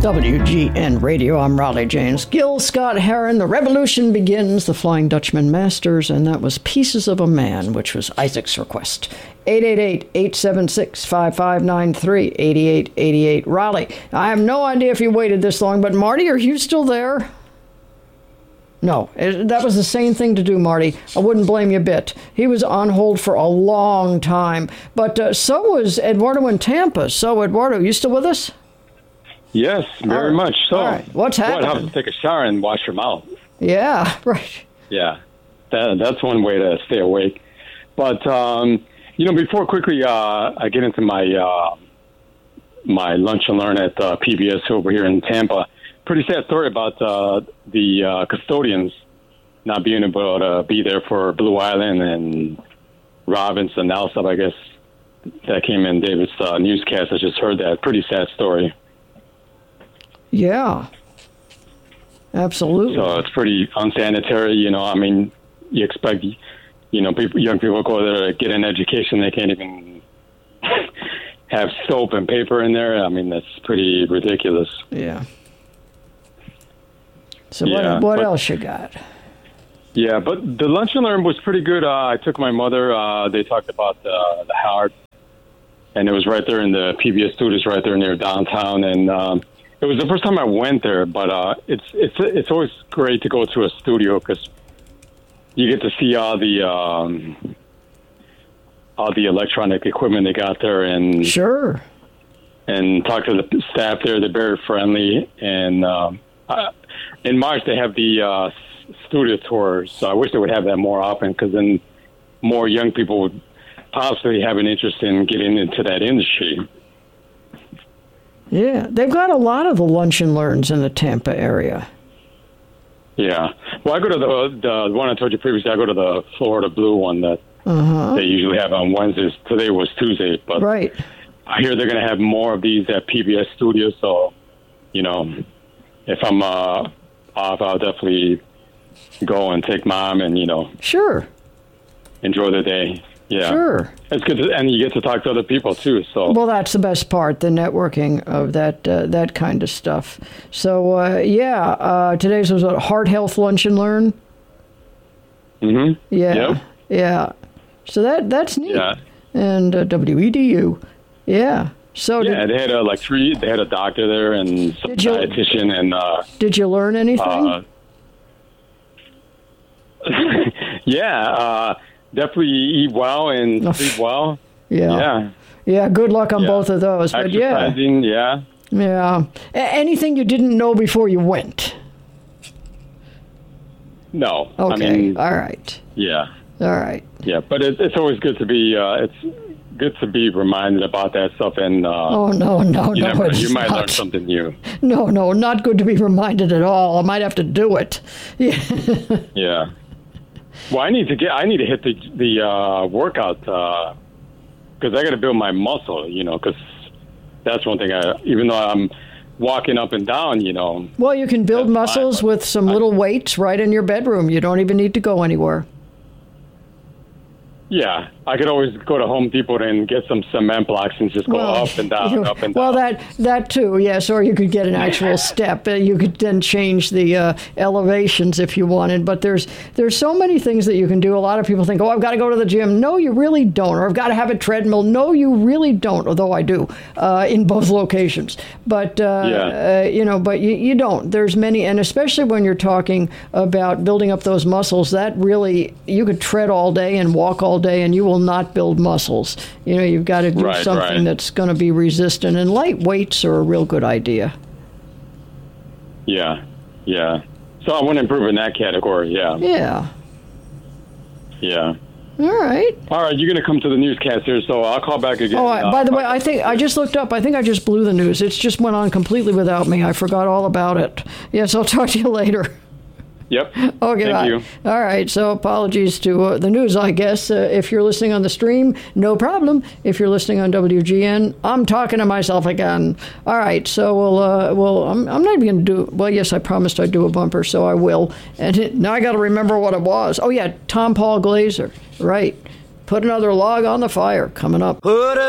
WGN Radio, I'm Raleigh James. Gil Scott-Heron, The Revolution Begins, The Flying Dutchman Masters, and that was Pieces of a Man, which was Isaac's request. 888-876-5593, 8888 Raleigh. I have no idea if you waited this long, but Marty, are you still there? No, that was the same thing to do, Marty. I wouldn't blame you a bit. He was on hold for a long time, but so was Eduardo in Tampa. So, Eduardo, you still with us? Yes, very much so. All right. What's happening? Have to take a shower and wash your mouth. Yeah, right. Yeah, that's one way to stay awake. But, before quickly I get into my my lunch and learn at PBS over here in Tampa, pretty sad story about the custodians not being able to be there for Blue Island and Robinson, Alsop, I guess, that came in David's newscast. I just heard that. Pretty sad story. Yeah, absolutely. So it's pretty unsanitary, you expect, young people go there to get an education. They can't even have soap and paper in there. I mean, that's pretty ridiculous. Yeah. So what else you got? Yeah, but the lunch and learn was pretty good. I took my mother. They talked about the Howard, and it was right there in the PBS studios, right there near downtown, and it was the first time I went there, but it's always great to go to a studio because you get to see all the electronic equipment they got there, and sure, and talk to the staff there. They're very friendly, and in March they have the studio tours. So I wish they would have that more often because then more young people would possibly have an interest in getting into that industry. Yeah, they've got a lot of the lunch and learns in the Tampa area. Yeah. Well, I go to the one I told you previously. I go to the Florida Blue one that they usually have on Wednesdays. Today was Tuesday, but right. I hear they're going to have more of these at PBS Studios. So, if I'm off, I'll definitely go and take Mom and, sure, enjoy the day. Yeah, sure. It's good, and you get to talk to other people too. So, well, that's the best part, the networking of that kind of stuff. So, today's was a Heart Health Lunch and Learn. Mm-hmm. Yeah, yep. Yeah. So that's neat. Yeah. And WEDU. Yeah. So they had They had a doctor there and some dietitian and. Did you learn anything? Yeah. Definitely eat well and sleep well. Yeah. Good luck on both of those. But exercising, yeah. Anything you didn't know before you went? No. Okay. All right. Yeah. All right. Yeah, but it's always good to be. It's good to be reminded about that stuff. And no, you might learn something new. No, not good to be reminded at all. I might have to do it. Yeah. Well, I need to hit the workout because I got to build my muscle, because that's one thing. Even though I'm walking up and down, Well, you can build muscles with some little weights right in your bedroom. You don't even need to go anywhere. Yeah, I could always go to Home Depot and get some cement blocks and just go up and down, up and down. Well, that too, yes. Or you could get an actual step. You could then change the elevations if you wanted. But there's so many things that you can do. A lot of people think, I've got to go to the gym. No, you really don't. Or I've got to have a treadmill. No, you really don't. Although I do in both locations. But but you don't. There's many, and especially when you're talking about building up those muscles, that really you could tread all day and walk all day, and you will not build muscles. You've got to do something that's going to be resistant, and light weights are a real good idea. Yeah. So I want to improve in that category. Yeah. All right, you're going to come to the newscast here, so I'll call back again. By the way, I think I just looked up. I think I just blew the news. It just went on completely without me. I forgot all about it. Yes, I'll talk to you later. Yep. Okay. Thank you. All right. So apologies to the news, I guess. If you're listening on the stream, no problem. If you're listening on WGN, I'm talking to myself again. All right. So I'm not even going to do. Well, yes, I promised I'd do a bumper, so I will. And now I got to remember what it was. Oh yeah, Tom Paul Glaser. Right. Put another log on the fire coming up.